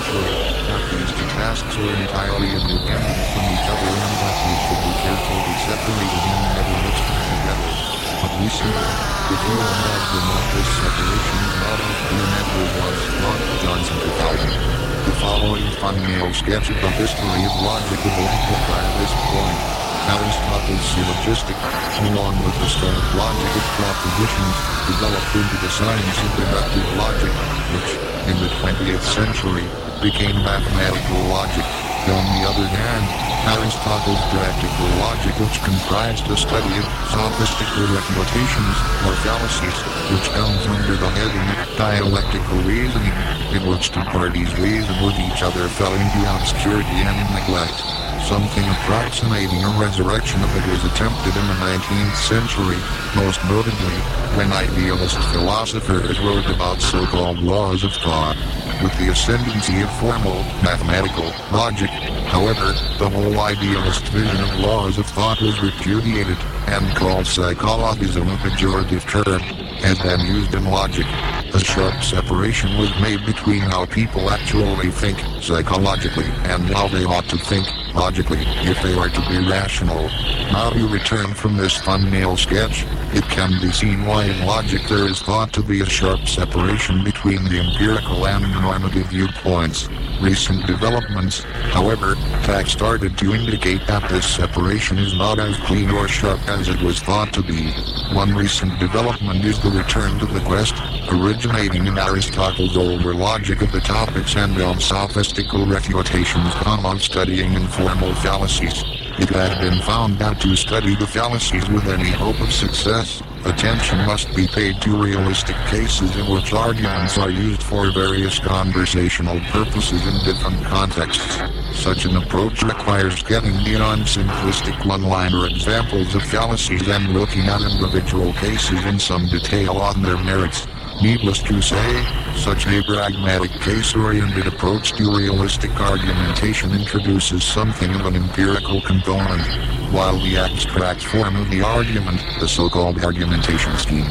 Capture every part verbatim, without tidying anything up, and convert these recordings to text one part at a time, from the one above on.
century, that these two tasks are entirely independent from each other and that they should be carefully separated and never mixed together. But recently, the view on that this separation is not as clear as it was not Johnson two thousand. The following thumbnail sketch of the history of logic is by this point. Aristotle's syllogistic, along with the start logic of propositions, developed into the science of deductive logic, which, in the twentieth century, became mathematical logic. On the other hand, Aristotle's practical logic, which comprised the study of sophistical refutations, or fallacies, which comes under the heading dialectical reasoning, in which two parties reason with each other, fell into obscurity and neglect. Something approximating a resurrection of it was attempted in the nineteenth century, most notably, when idealist philosophers wrote about so-called laws of thought. With the ascendancy of formal, mathematical, logic, however, the whole idealist vision of laws of thought was repudiated, and called psychologism, a pejorative term, as then used in logic. A sharp separation was made between how people actually think, psychologically, and how they ought to think, logically, if they are to be rational. Now to return from this thumbnail sketch, it can be seen why in logic there is thought to be a sharp separation between the empirical and normative viewpoints. Recent developments, however, have started to indicate that this separation is not as clean or sharp as it was thought to be. One recent development is the return to the quest, originating in Aristotle's older logic of the topics and on sophistical refutations on studying informal fallacies. It has been found that to study the fallacies with any hope of success, attention must be paid to realistic cases in which arguments are used for various conversational purposes in different contexts. Such an approach requires getting beyond simplistic one-liner examples of fallacies and looking at individual cases in some detail on their merits. Needless to say, such a pragmatic case-oriented approach to realistic argumentation introduces something of an empirical component, while the abstract form of the argument, the so-called argumentation scheme,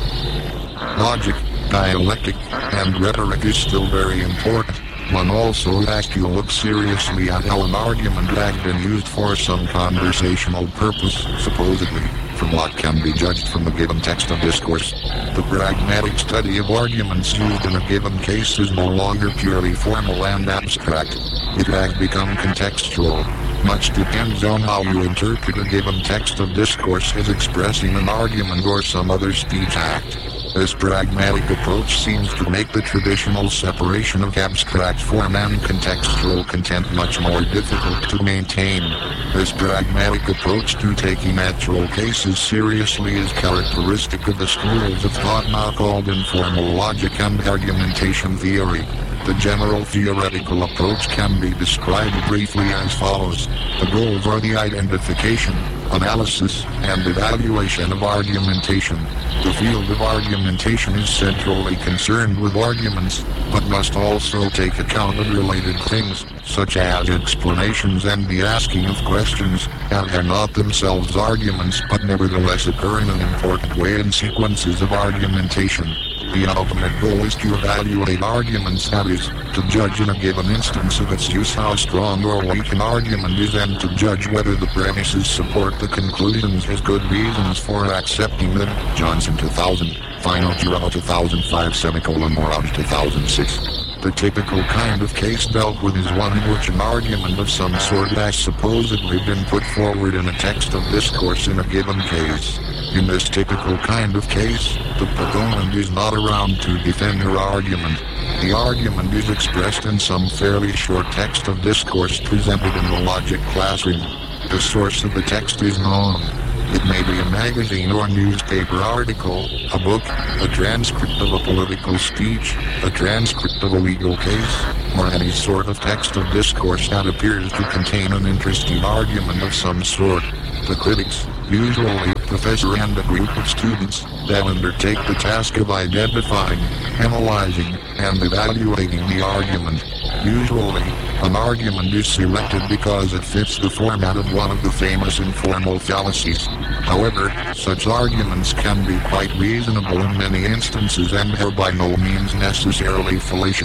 logic, dialectic, and rhetoric is still very important. One also has to look seriously at how an argument has been used for some conversational purpose, supposedly, from what can be judged from the given text of discourse. The pragmatic study of arguments used in a given case is no longer purely formal and abstract. It has become contextual. Much depends on how you interpret a given text of discourse as expressing an argument or some other speech act. This pragmatic approach seems to make the traditional separation of abstract form and contextual content much more difficult to maintain. This pragmatic approach to taking actual cases seriously is characteristic of the schools of thought now called informal logic and argumentation theory. The general theoretical approach can be described briefly as follows. The goals are the identification, analysis, and evaluation of argumentation. The field of argumentation is centrally concerned with arguments, but must also take account of related things, such as explanations and the asking of questions, that are not themselves arguments but nevertheless occur in an important way in sequences of argumentation. The ultimate goal is to evaluate arguments, that is, to judge in a given instance of its use how strong or weak an argument is and to judge whether the premises support the conclusions as good reasons for accepting them. Johnson two thousand, Final Jurado two thousand five, semicolon Morage two thousand six. The typical kind of case dealt with is one in which an argument of some sort has supposedly been put forward in a text of discourse in a given case. In this typical kind of case, the proponent is not around to defend her argument. The argument is expressed in some fairly short text of discourse presented in the logic classroom. The source of the text is known. It may be a magazine or newspaper article, a book, a transcript of a political speech, a transcript of a legal case, or any sort of text of discourse that appears to contain an interesting argument of some sort. The critics, usually a professor and a group of students, then undertake the task of identifying, analyzing, and evaluating the argument. Usually, an argument is selected because it fits the format of one of the famous informal fallacies. However, such arguments can be quite reasonable in many instances and are by no means necessarily fallacious.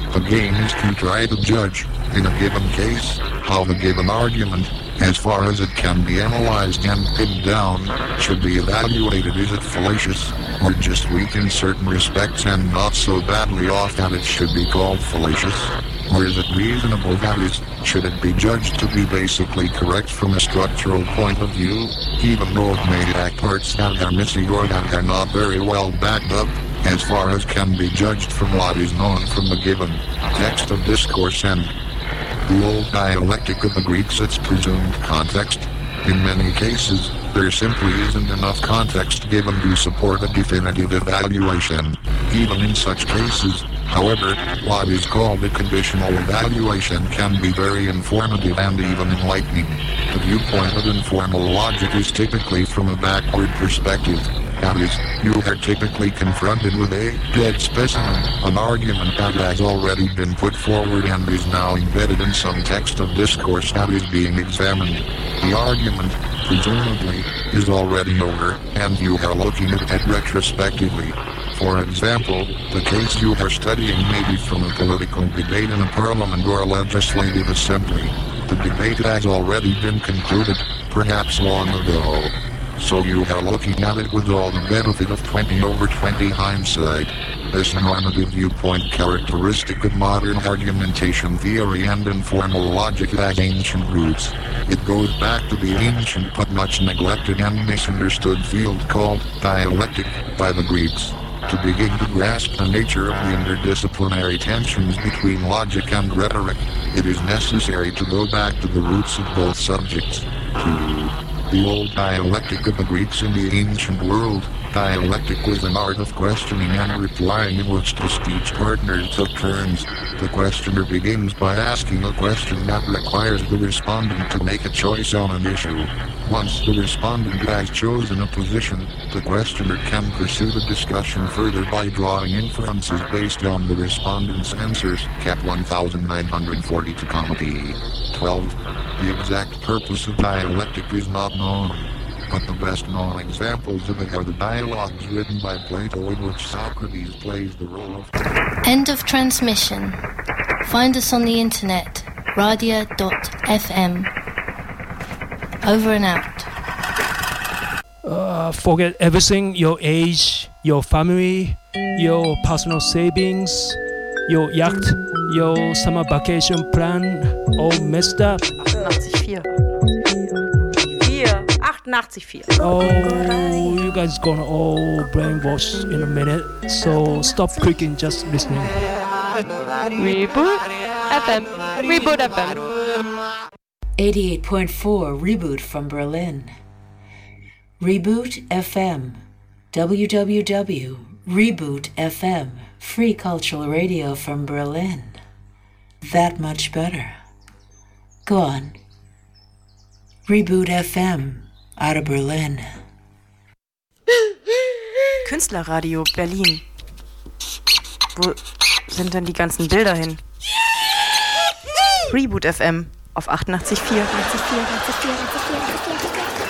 The game is to try to judge, in a given case, how the given argument, as far as it can be analyzed and pinned down, should be evaluated. Is it fallacious, or just weak in certain respects and not so badly off that it should be called fallacious? Or is it reasonable, that is, should it be judged to be basically correct from a structural point of view, even though it may lack parts that are missing or that are not very well backed up, as far as can be judged from what is known from the given text of discourse and the old dialectic of the Greeks, its presumed context. In many cases, there simply isn't enough context given to support a definitive evaluation. Even in such cases, however, what is called a conditional evaluation can be very informative and even enlightening. The viewpoint of informal logic is typically from a backward perspective. That is, you are typically confronted with a dead specimen, an argument that has already been put forward and is now embedded in some text of discourse that is being examined. The argument, presumably, is already over, and you are looking at it retrospectively. For example, the case you are studying may be from a political debate in a parliament or a legislative assembly. The debate has already been concluded, perhaps long ago. So you are looking at it with all the benefit of twenty over twenty hindsight. This normative viewpoint characteristic of modern argumentation theory and informal logic has ancient roots. It goes back to the ancient but much neglected and misunderstood field called dialectic by the Greeks. To begin to grasp the nature of the interdisciplinary tensions between logic and rhetoric, it is necessary to go back to the roots of both subjects. To the old dialectic of the Greeks in the ancient world, dialectic was an art of questioning and replying in which the speech partners took turns. The questioner begins by asking a question that requires the respondent to make a choice on an issue. Once the respondent has chosen a position, the questioner can pursue the discussion further by drawing inferences based on the respondent's answers. Cap nineteen forty-two, P. twelve. The exact purpose of dialectic is not known, but the best known examples of it are the dialogues written by Plato in which Socrates plays the role of... End of transmission. Find us on the internet, radia dot f m. Over and out. Uh, forget everything, your age, your family, your personal savings, your yacht, your summer vacation plan, all messed up. achtundachtzig Komma vier. Oh, you guys gonna all brainwash in a minute, so stop clicking, just listening. Reboot F M. Reboot F M. eighty-eight point four Reboot from Berlin. Reboot F M. w w w dot reboot f m. Free cultural radio from Berlin. That much better. Go on. Reboot F M. Out of Berlin. Künstlerradio Berlin. Wo sind denn die ganzen Bilder hin? Reboot F M auf achtundachtzig Komma vier.